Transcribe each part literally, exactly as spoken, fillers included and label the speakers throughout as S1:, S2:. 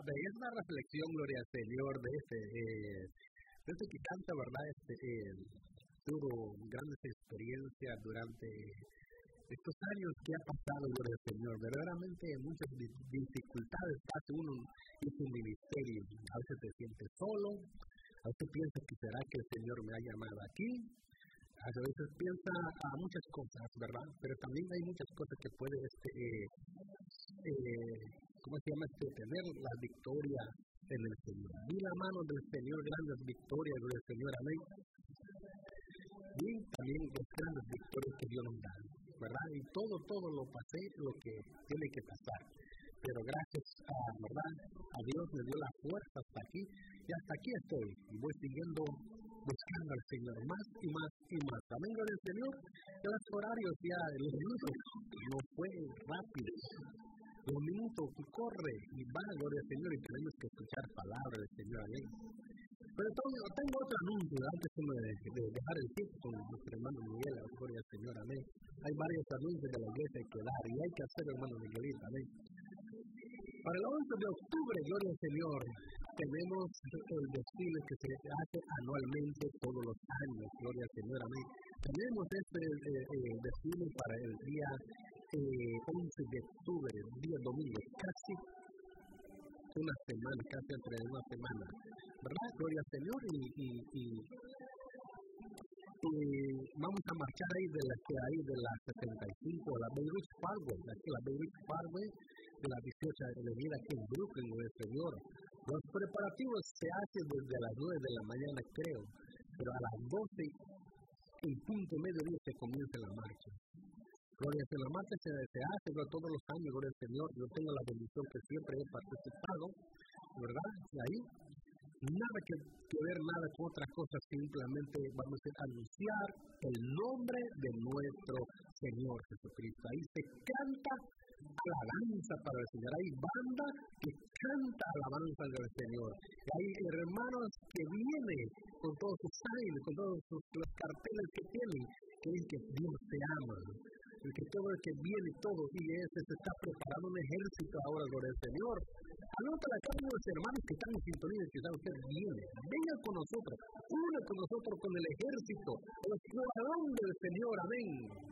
S1: es una reflexión, gloria al Señor, de este, eh, de este que canta, ¿verdad? Este, eh, tuvo grandes experiencias durante estos años que ha pasado, gloria al Señor. Verdaderamente muchas dificultades pasa uno en su ministerio. A veces se siente solo, a veces piensa que será que el Señor me ha llamado aquí. A veces piensa a muchas cosas, ¿verdad? Pero también hay muchas cosas que puede, este, eh, eh, ¿cómo se llama? Este, tener la victoria en el Señor. Vi la mano del Señor, grandes victorias del Señor, amén. Y también las grandes victorias que Dios nos da, ¿verdad? Y todo, todo lo pasé, lo que tiene que pasar. Pero gracias a, ¿verdad? A Dios me dio la fuerza hasta aquí, y hasta aquí estoy. Y voy siguiendo buscando al Señor más y más y más. Amén, gloria al Señor. De los horarios ya, los minutos no fue rápido. Los minutos corre y va, gloria al Señor, y tenemos que escuchar palabras del Señor, amén. Pero tengo, tengo otro anuncio antes de, de dejar el tiempo con nuestro hermano Miguel, gloria al Señor, amén. Hay varios anuncios de la iglesia que dar y hay que hacer, hermano Miguel, amén. Para el once de octubre, gloria al Señor, tenemos el desfile que se hace anualmente todos los años, gloria al Señor, amén. Tenemos este eh, eh, desfile para el día eh, once de octubre, día domingo, casi una semana, casi entre una semana, ¿verdad? Gloria al Señor, y, y, y, y vamos a marchar ahí de la que hay de la setenta y cinco, la Bay Ridge Parkway, aquí la Bay Ridge Parkway, de la dieciocho avenida aquí en Brooklyn, gloria al Señor. Los preparativos se hacen desde las nueve de la mañana, creo, pero a las doce en punto mediodía se comienza la marcha. Gloria al Señor, la marcha se, se hace ¿verdad? Todos los años, gloria al Señor. Yo tengo la bendición que siempre he participado, ¿verdad? Y ahí nada que, que ver nada con otras cosas, simplemente vamos a anunciar el nombre de nuestro Señor Jesucristo. Ahí se canta alabanza para el Señor, hay banda que canta alabanza del Señor, hay hermanos que vienen con todos sus aires, con todos sus, los carteles que tienen, que dicen que Dios te ama, el que todo el que viene todo, y ese se está preparando un ejército ahora, gloria al Señor. Anótale a cada uno de los hermanos que están en sintonía, que saben usted viene, vengan con nosotros, une con nosotros con el ejército, el escuadrón del Señor, amén.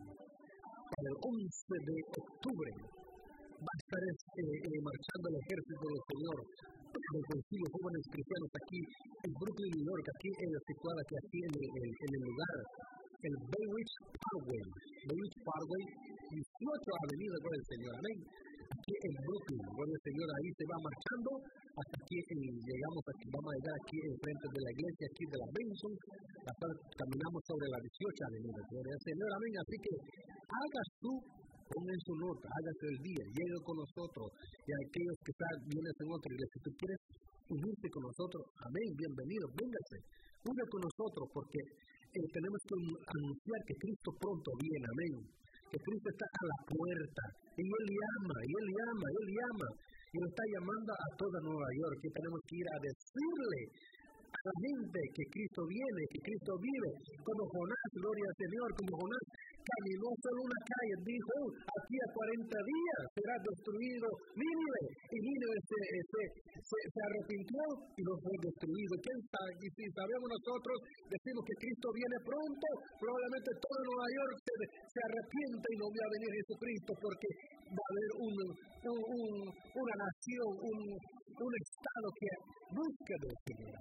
S1: Para el once de octubre va a estar eh, eh, marchando el ejército del Señor, los concilios jóvenes cristianos aquí en Brooklyn, New York, aquí en la situada que aquí en el, en, en el lugar, el Bay Ridge Parkway, Bay Ridge Parkway, dieciocho avenida, gloria al Señor, amén. Aquí en Brooklyn, gloria al Señor, ahí se va marchando hasta aquí, en, llegamos aquí, vamos a llegar aquí enfrente de la iglesia, aquí de la Benson, hasta caminamos sobre la dieciocho avenida, gloria al Señor, amén. Así que hagas tú, pongan su nota, hágase el día, llegue con nosotros, y a aquellos que están, vienes en otra iglesia, si tú quieres unirte con nosotros, amén, bienvenido, véngase, une con nosotros, porque eh, tenemos que anunciar que Cristo pronto viene, amén, que Cristo está a la puerta, y Él llama, y Él llama, y Él llama, y Él está llamando a toda Nueva York, que tenemos que ir a decirle a la gente que Cristo viene, que Cristo vive, como Jonás, gloria al Señor, como Jonás caminó solo una calle, dijo, oh, aquí a cuarenta días será destruido Nínive, y Nínive se, se, se, se arrepintió y no fue destruido. ¿Quién sabe? Y si sabemos nosotros, decimos que Cristo viene pronto, probablemente todo Nueva York se, se arrepiente y no va a venir Jesucristo, porque va a haber un, un, un, una nación, un, un estado que busca del Señor.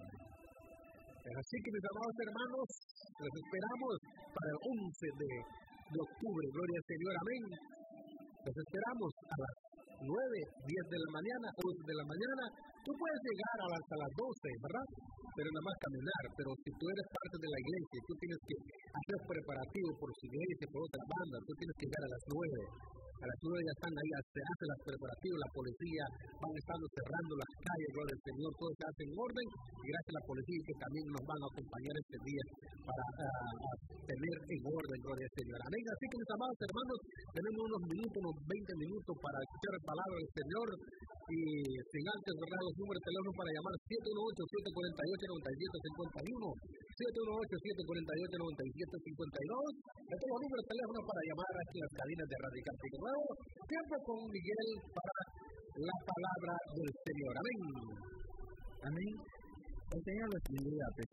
S1: Así que mis amados hermanos, los esperamos para el once de octubre, gloria al Señor, amén. Los esperamos a las nueve, diez de la mañana, once de la mañana. Tú puedes llegar a las, a las doce, ¿verdad? Pero nada más caminar. Pero si tú eres parte de la iglesia, tú tienes que hacer preparativos por su iglesia, por otra banda, tú tienes que llegar a las nueve. A las nueve ya están ahí, se hacen los preparativos, la policía van estando cerrando las calles, gloria al Señor, todo se hace en orden, y gracias a la policía que también nos van a acompañar este día para uh, tener en orden, gloria al Señor. Amén. Así que mis amados hermanos, tenemos unos minutos, unos veinte minutos para escuchar la palabra del Señor, y sin antes guardar los números de teléfono para llamar siete uno ocho, siete cuatro ocho, nueve siete cinco uno, siete uno ocho, siete cuatro ocho, nueve siete cinco dos. Estos son los números de teléfono para llamar aquí en las cadenas de Radical. Tiempo con Miguel para la palabra del Señor. Amén.
S2: Amén. El Señor les bendiga.